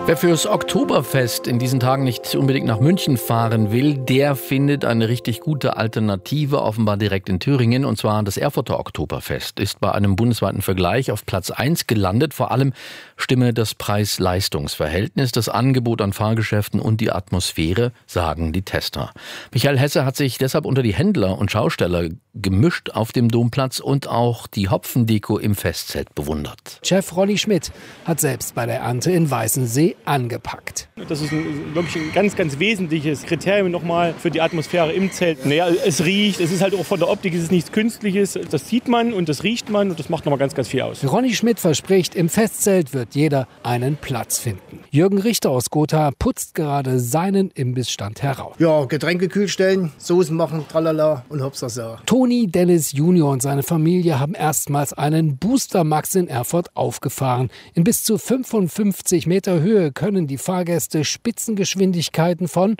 Wer fürs Oktoberfest in diesen Tagen nicht unbedingt nach München fahren will, der findet eine richtig gute Alternative offenbar direkt in Thüringen. Und zwar das Erfurter Oktoberfest ist bei einem bundesweiten Vergleich auf Platz 1 gelandet. Vor allem stimme das Preis-Leistungs-Verhältnis, das Angebot an Fahrgeschäften und die Atmosphäre, sagen die Tester. Michael Hesse hat sich deshalb unter die Händler und Schausteller gemischt auf dem Domplatz und auch die Hopfendeko im Festzelt bewundert. Chef Ronny Schmidt hat selbst bei der Ernte in Weißensee angepackt. Das ist, glaube ich, ein ganz, ganz wesentliches Kriterium nochmal für die Atmosphäre im Zelt. Naja, es riecht, es ist halt auch von der Optik, es ist nichts Künstliches. Das sieht man und das riecht man und das macht nochmal ganz, ganz viel aus. Ronny Schmidt verspricht, im Festzelt wird jeder einen Platz finden. Jürgen Richter aus Gotha putzt gerade seinen Imbissstand heraus. Ja, Getränke kühl stellen, Soßen machen, tralala und hopsasa. Toni Dennis Junior und seine Familie haben erstmals einen Booster Max in Erfurt aufgefahren. In bis zu 55 Meter Höhe können die Fahrgäste Spitzengeschwindigkeiten von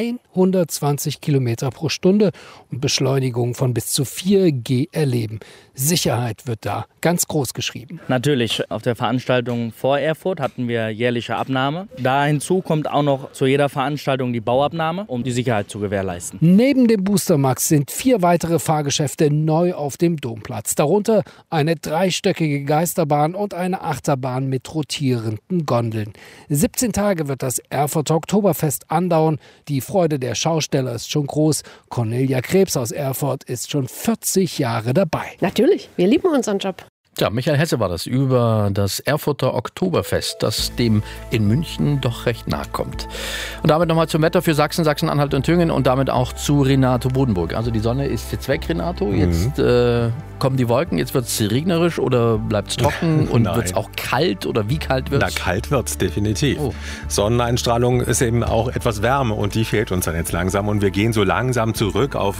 120 Kilometer pro Stunde und Beschleunigung von bis zu 4G erleben. Sicherheit wird da ganz groß geschrieben. Natürlich, auf der Veranstaltung vor Erfurt hatten wir jährliche Abnahme. Da hinzu kommt auch noch zu jeder Veranstaltung die Bauabnahme, um die Sicherheit zu gewährleisten. Neben dem Booster Max sind 4 weitere Fahrgeschäfte neu auf dem Domplatz. Darunter eine 3-stöckige Geisterbahn und eine Achterbahn mit rotierenden Gondeln. 17 Tage wird das Erfurter Oktoberfest andauern. Die Freude der Schausteller ist schon groß. Cornelia Krebs aus Erfurt ist schon 40 Jahre dabei. Natürlich, wir lieben unseren Job. Ja, Michael Hesse war das über das Erfurter Oktoberfest, das dem in München doch recht nahe kommt. Und damit nochmal zum Wetter für Sachsen, Sachsen-Anhalt und Thüringen und damit auch zu Renato Bodenburg. Also die Sonne ist jetzt weg, Renato. Jetzt kommen die Wolken, jetzt wird es regnerisch oder bleibt es trocken und wird es auch kalt oder wie kalt wird es? Na, kalt wird es definitiv. Oh. Sonneneinstrahlung ist eben auch etwas Wärme und die fehlt uns dann jetzt langsam und wir gehen so langsam zurück auf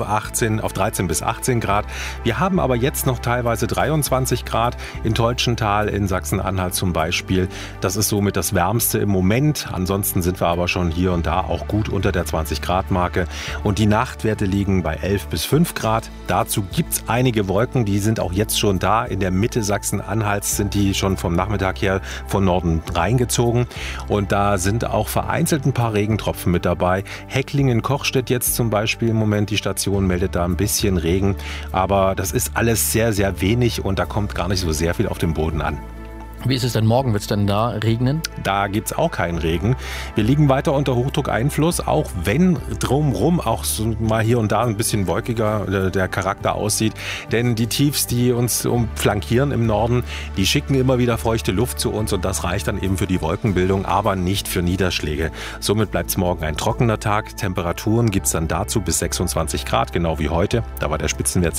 13 bis 18 Grad. Wir haben aber jetzt noch teilweise 23 Grad. In Teutschenthal, in Sachsen-Anhalt zum Beispiel. Das ist somit das Wärmste im Moment. Ansonsten sind wir aber schon hier und da auch gut unter der 20-Grad-Marke. Und die Nachtwerte liegen bei 11 bis 5 Grad. Dazu gibt es einige Wolken, die sind auch jetzt schon da. In der Mitte Sachsen-Anhalts sind die schon vom Nachmittag her von Norden reingezogen. Und da sind auch vereinzelt ein paar Regentropfen mit dabei. Hecklingen-Kochstedt jetzt zum Beispiel im Moment. Die Station meldet da ein bisschen Regen. Aber das ist alles sehr, sehr wenig und da kommt gar nicht so sehr viel auf dem Boden an. Wie ist es denn morgen? Wird es denn da regnen? Da gibt es auch keinen Regen. Wir liegen weiter unter Hochdruckeinfluss, auch wenn drumherum auch so mal hier und da ein bisschen wolkiger der Charakter aussieht. Denn die Tiefs, die uns flankieren im Norden, die schicken immer wieder feuchte Luft zu uns und das reicht dann eben für die Wolkenbildung, aber nicht für Niederschläge. Somit bleibt es morgen ein trockener Tag. Temperaturen gibt es dann dazu bis 26 Grad, genau wie heute. Da war der Spitzenwert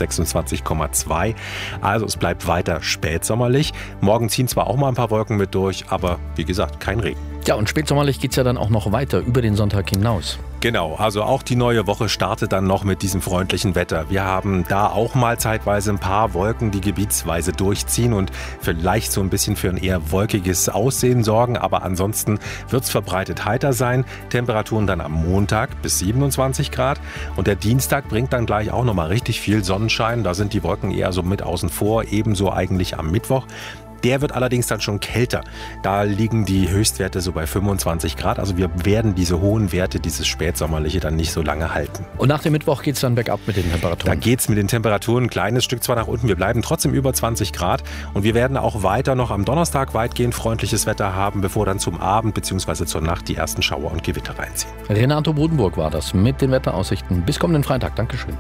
26,2. Also es bleibt weiter spätsommerlich. Morgen ziehen zwar auch mal ein paar Wolken mit durch, aber wie gesagt, kein Regen. Ja, und spätsommerlich geht es ja dann auch noch weiter über den Sonntag hinaus. Genau, also auch die neue Woche startet dann noch mit diesem freundlichen Wetter. Wir haben da auch mal zeitweise ein paar Wolken, die gebietsweise durchziehen und vielleicht so ein bisschen für ein eher wolkiges Aussehen sorgen. Aber ansonsten wird es verbreitet heiter sein. Temperaturen dann am Montag bis 27 Grad. Und der Dienstag bringt dann gleich auch nochmal richtig viel Sonnenschein. Da sind die Wolken eher so mit außen vor, ebenso eigentlich am Mittwoch. Der wird allerdings dann schon kälter. Da liegen die Höchstwerte so bei 25 Grad. Also wir werden diese hohen Werte, dieses Spätsommerliche dann nicht so lange halten. Und nach dem Mittwoch geht es dann bergab mit den Temperaturen? Da geht es mit den Temperaturen ein kleines Stück zwar nach unten. Wir bleiben trotzdem über 20 Grad. Und wir werden auch weiter noch am Donnerstag weitgehend freundliches Wetter haben, bevor dann zum Abend bzw. zur Nacht die ersten Schauer und Gewitter reinziehen. Renato Bodenburg war das mit den Wetteraussichten. Bis kommenden Freitag. Dankeschön.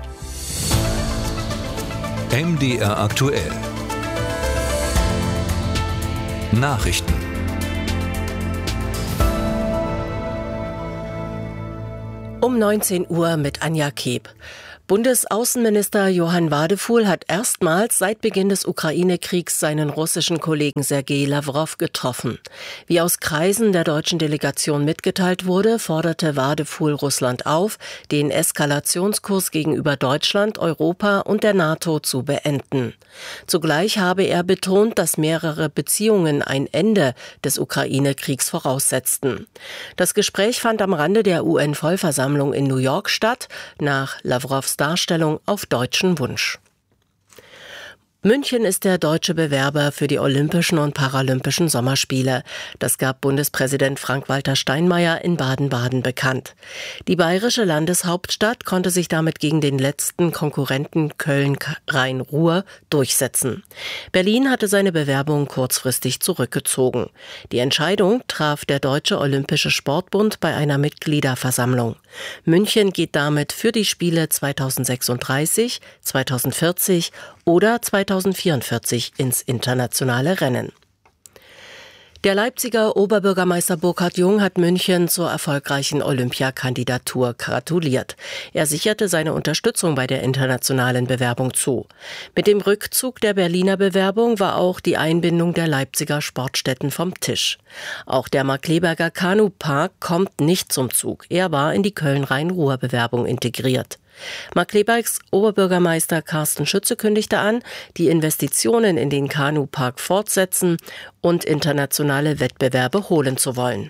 MDR aktuell. Nachrichten. Um 19 Uhr mit Anja Keb. Bundesaußenminister Johann Wadefuhl hat erstmals seit Beginn des Ukraine-Kriegs seinen russischen Kollegen Sergei Lawrow getroffen. Wie aus Kreisen der deutschen Delegation mitgeteilt wurde, forderte Wadefuhl Russland auf, den Eskalationskurs gegenüber Deutschland, Europa und der NATO zu beenden. Zugleich habe er betont, dass mehrere Beziehungen ein Ende des Ukraine-Kriegs voraussetzten. Das Gespräch fand am Rande der UN-Vollversammlung in New York statt, nach Lawrows Darstellung auf deutschen Wunsch. München ist der deutsche Bewerber für die Olympischen und Paralympischen Sommerspiele. Das gab Bundespräsident Frank-Walter Steinmeier in Baden-Baden bekannt. Die bayerische Landeshauptstadt konnte sich damit gegen den letzten Konkurrenten Köln-Rhein-Ruhr durchsetzen. Berlin hatte seine Bewerbung kurzfristig zurückgezogen. Die Entscheidung traf der Deutsche Olympische Sportbund bei einer Mitgliederversammlung. München geht damit für die Spiele 2036, 2040 oder 2044 ins internationale Rennen. Der Leipziger Oberbürgermeister Burkhard Jung hat München zur erfolgreichen Olympiakandidatur gratuliert. Er sicherte seine Unterstützung bei der internationalen Bewerbung zu. Mit dem Rückzug der Berliner Bewerbung war auch die Einbindung der Leipziger Sportstätten vom Tisch. Auch der Markkleeberger Kanupark kommt nicht zum Zug. Er war in die Köln-Rhein-Ruhr-Bewerbung integriert. Markkleebergs Oberbürgermeister Carsten Schütze kündigte an, die Investitionen in den Kanupark fortsetzen und internationale Wettbewerbe holen zu wollen.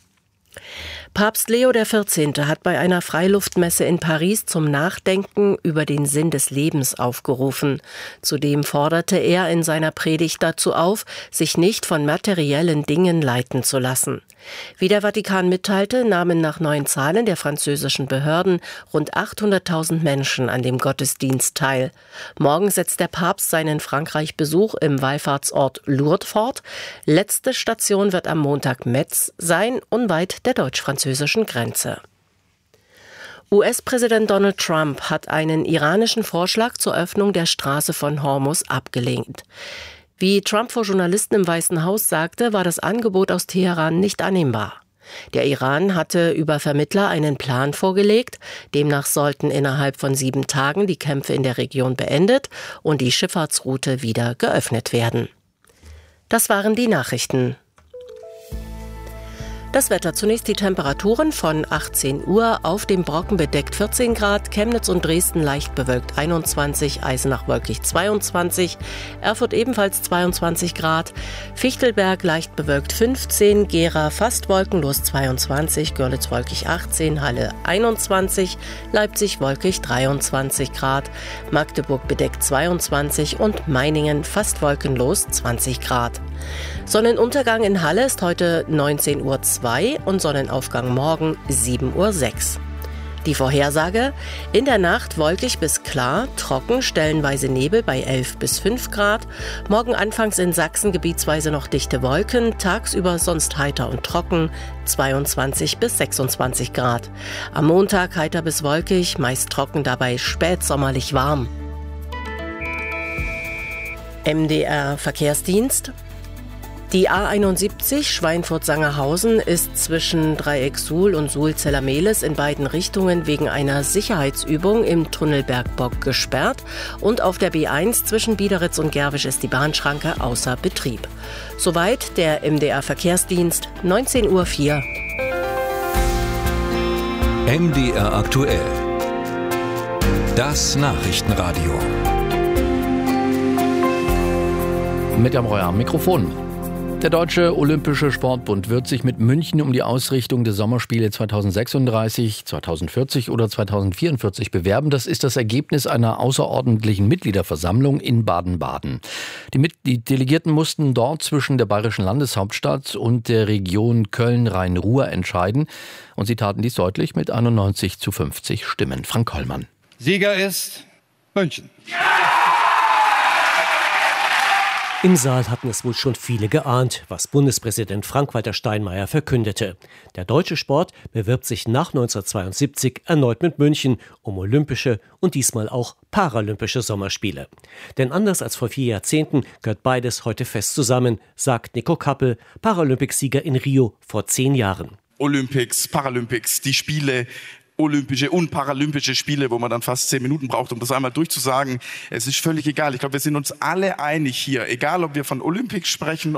Papst Leo XIV. Hat bei einer Freiluftmesse in Paris zum Nachdenken über den Sinn des Lebens aufgerufen. Zudem forderte er in seiner Predigt dazu auf, sich nicht von materiellen Dingen leiten zu lassen. Wie der Vatikan mitteilte, nahmen nach neuen Zahlen der französischen Behörden rund 800.000 Menschen an dem Gottesdienst teil. Morgen setzt der Papst seinen Frankreich-Besuch im Wallfahrtsort Lourdes fort. Letzte Station wird am Montag Metz sein, unweit der deutsch-französischen Grenze. US-Präsident Donald Trump hat einen iranischen Vorschlag zur Öffnung der Straße von Hormuz abgelehnt. Wie Trump vor Journalisten im Weißen Haus sagte, war das Angebot aus Teheran nicht annehmbar. Der Iran hatte über Vermittler einen Plan vorgelegt. Demnach sollten innerhalb von 7 Tagen die Kämpfe in der Region beendet und die Schifffahrtsroute wieder geöffnet werden. Das waren die Nachrichten. Das Wetter: zunächst die Temperaturen von 18 Uhr, auf dem Brocken bedeckt 14 Grad, Chemnitz und Dresden leicht bewölkt 21, Eisenach wolkig 22, Erfurt ebenfalls 22 Grad, Fichtelberg leicht bewölkt 15, Gera fast wolkenlos 22, Görlitz wolkig 18, Halle 21, Leipzig wolkig 23 Grad, Magdeburg bedeckt 22 und Meiningen fast wolkenlos 20 Grad. Sonnenuntergang in Halle ist heute 19:02 Uhr und Sonnenaufgang morgen 7:06 Uhr. Die Vorhersage: in der Nacht wolkig bis klar, trocken, stellenweise Nebel bei 11 bis 5 Grad. Morgen anfangs in Sachsen gebietsweise noch dichte Wolken, tagsüber sonst heiter und trocken, 22 bis 26 Grad. Am Montag heiter bis wolkig, meist trocken, dabei spätsommerlich warm. MDR Verkehrsdienst. Die A71 Schweinfurt-Sangerhausen ist zwischen Dreieck Suhl und Suhl-Zellermehlis in beiden Richtungen wegen einer Sicherheitsübung im Tunnel Bergbock gesperrt und auf der B1 zwischen Biederitz und Gerwisch ist die Bahnschranke außer Betrieb. Soweit der MDR Verkehrsdienst, 19:04 Uhr. MDR aktuell. Das Nachrichtenradio. Mit am Reuer am Mikrofon. Der Deutsche Olympische Sportbund wird sich mit München um die Ausrichtung der Sommerspiele 2036, 2040 oder 2044 bewerben. Das ist das Ergebnis einer außerordentlichen Mitgliederversammlung in Baden-Baden. Die Delegierten mussten dort zwischen der bayerischen Landeshauptstadt und der Region Köln-Rhein-Ruhr entscheiden. Und sie taten dies deutlich mit 91:50 Stimmen. Frank Hollmann. Sieger ist München. Im Saal hatten es wohl schon viele geahnt, was Bundespräsident Frank-Walter Steinmeier verkündete. Der deutsche Sport bewirbt sich nach 1972 erneut mit München um olympische und diesmal auch paralympische Sommerspiele. Denn anders als vor 4 Jahrzehnten gehört beides heute fest zusammen, sagt Nico Kappel, Paralympicsieger in Rio vor 10 Jahren. Olympics, Paralympics, die Spiele, Olympische und Paralympische Spiele, wo man dann fast 10 Minuten braucht, um das einmal durchzusagen. Es ist völlig egal. Ich glaube, wir sind uns alle einig hier, egal ob wir von Olympics sprechen